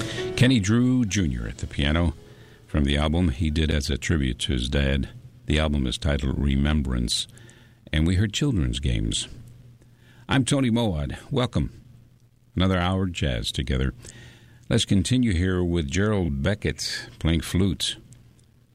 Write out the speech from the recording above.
Kenny Drew Jr. at the piano from the album he did as a tribute to his dad. The album is titled Remembrance, and we heard Children's Games. I'm Tony Moad. Welcome. Another hour of jazz together. Let's continue here with Gerald Beckett playing flute.